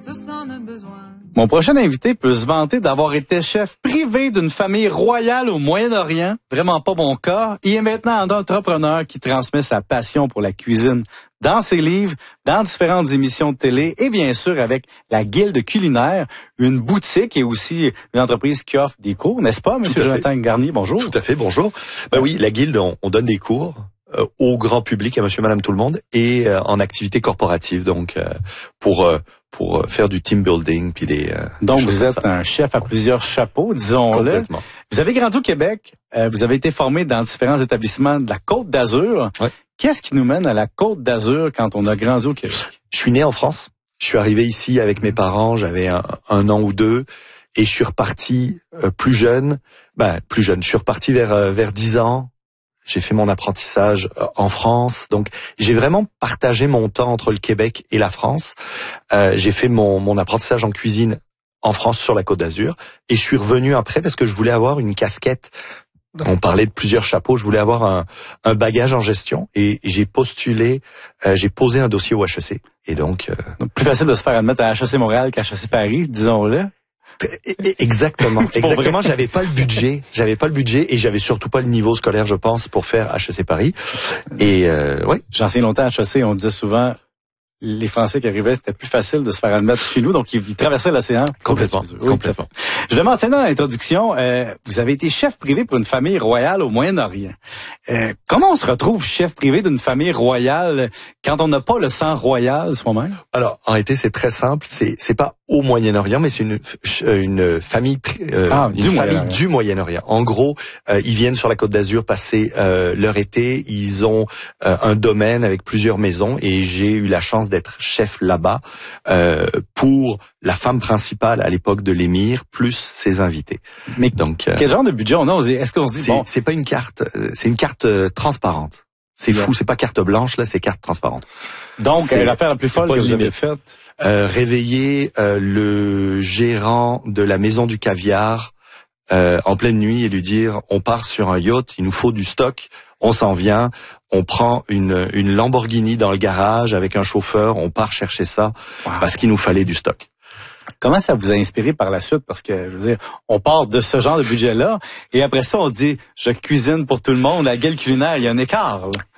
tout ce qu'on a besoin. Mon prochain invité peut se vanter d'avoir été chef privé d'une famille royale au Moyen-Orient. Vraiment pas mon cas. Il est maintenant un entrepreneur qui transmet sa passion pour la cuisine dans ses livres, dans différentes émissions de télé et bien sûr avec la Guilde culinaire, une boutique et aussi une entreprise qui offre des cours, n'est-ce pas, Monsieur Jonathan Garnier? Bonjour. Tout à fait, bonjour. Ben oui, la Guilde, on donne des cours au grand public, à monsieur, madame, tout le monde, et en activité corporative, donc pour faire du team building puis donc vous êtes un chef à plusieurs chapeaux, disons-le. Complètement. Vous avez grandi au Québec, vous avez été formé dans différents établissements de la Côte d'Azur. Ouais. Qu'est-ce qui nous mène à la Côte d'Azur quand on a grandi au Québec? Je suis né en France. Je suis arrivé ici avec mes parents, j'avais un an ou deux, et je suis reparti plus jeune. Je suis reparti vers 10 ans. J'ai fait mon apprentissage en France, donc j'ai vraiment partagé mon temps entre le Québec et la France. J'ai fait mon apprentissage en cuisine en France sur la Côte d'Azur, et je suis revenu après parce que je voulais avoir une casquette. On parlait de plusieurs chapeaux, je voulais avoir un bagage en gestion, et j'ai postulé, j'ai posé un dossier au HEC. Et donc plus facile de se faire admettre à HEC Montréal qu'à HEC Paris, disons-le. Exactement. J'avais pas le budget, et j'avais surtout pas le niveau scolaire, je pense, pour faire HEC Paris. Et ouais. J'ai enseigné longtemps à HEC, on disait souvent les Français qui arrivaient, c'était plus facile de se faire admettre chez nous, donc ils traversaient l'océan. Complètement. Je l'ai mentionné dans l'introduction, vous avez été chef privé pour une famille royale au Moyen-Orient. Comment on se retrouve chef privé d'une famille royale quand on n'a pas le sang royal soi-même? Alors, en réalité, c'est très simple. C'est pas au Moyen-Orient, mais c'est une famille du Moyen-Orient. En gros, ils viennent sur la Côte d'Azur passer leur été. Ils ont un domaine avec plusieurs maisons, et j'ai eu la chance d'être chef là-bas pour la femme principale à l'époque de l'émir, plus ses invités. Mais donc, quel genre de budget on a? Est-ce qu'on se dit c'est pas une carte, c'est une carte transparente. C'est fou, c'est pas carte blanche, là, c'est carte transparente. Donc, l'affaire la plus folle que vous avez faite? Réveiller le gérant de la maison du caviar en pleine nuit et lui dire: on part sur un yacht, il nous faut du stock, on s'en vient, on prend une Lamborghini dans le garage avec un chauffeur, on part chercher ça parce qu'il nous fallait du stock. Comment ça vous a inspiré par la suite? Parce que, je veux dire, on part de ce genre de budget-là, et après ça, on dit, je cuisine pour tout le monde, la Guilde culinaire, il y a un écart, là.